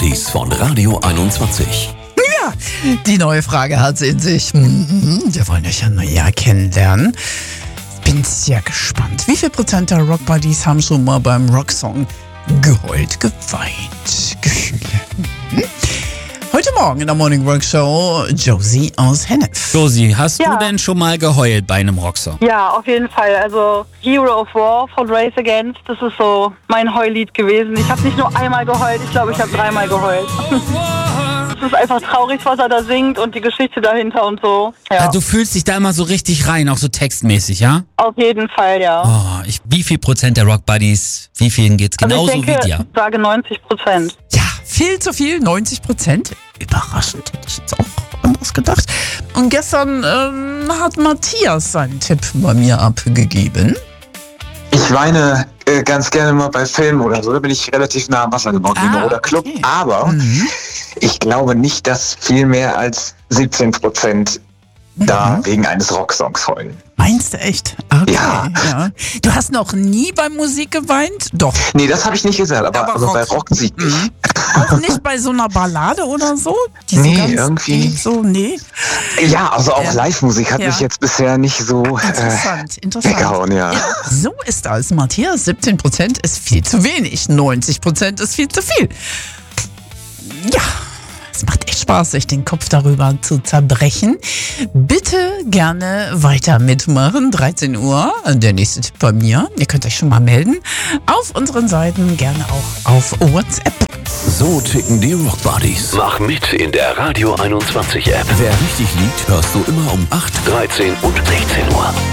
Buddies von Radio 21. Ja, die neue Frage hat sie in sich. Wir wollen euch ja näher kennenlernen. Bin sehr gespannt. Wie viel Prozent der Rock Buddies haben schon mal beim Rocksong geheult, geweint, Gefühle? Heute Morgen in der Morning Rock Show Josie aus Hennef. Josie, hast du denn schon mal geheult bei einem Rocksong? Ja, auf jeden Fall. Also Hero of War von Race Against, das ist so mein Heullied gewesen. Ich habe nicht nur einmal geheult, ich glaube, ich habe 3-mal geheult. Es ist einfach traurig, was er da singt und die Geschichte dahinter und so. Ja. Also, du fühlst dich da immer so richtig rein, auch so textmäßig, ja? Auf jeden Fall, ja. Oh, wie viel Prozent der Rock Buddies, wie vielen geht's genauso ich denke, wie dir? Ich sage 90%. Ja, viel zu viel, 90%. Überraschend, hätte ich jetzt auch anders gedacht. Und gestern hat Matthias seinen Tipp bei mir abgegeben. Ich weine ganz gerne mal bei Filmen oder so, da bin ich relativ nah am Wasser gebaut, oder Club. Okay. Aber ich glaube nicht, dass viel mehr als 17% da wegen eines Rocksongs heulen. Meinst du echt? Okay, Ja. Du hast noch nie bei Musik geweint? Doch. Nee, das habe ich nicht gesagt, aber also bei Rockmusik nicht. Auch nicht bei so einer Ballade oder so? Die so Nee, ganz irgendwie. deep so, nee. Ja, also auch Live-Musik hat Ja. mich jetzt bisher nicht so Interessant. weggehauen, ja. So ist das, Matthias. 17% ist viel zu wenig. 90% ist viel zu viel. Ja, es macht echt Spaß, sich den Kopf darüber zu zerbrechen. Bitte gerne weiter mitmachen. 13 Uhr, der nächste Tipp bei mir. Ihr könnt euch schon mal melden. Auf unseren Seiten, gerne auch auf WhatsApp. So ticken die Rock Buddies. Mach mit in der Radio 21 App. Wer richtig liegt, hörst du immer um 8, 13 und 16 Uhr.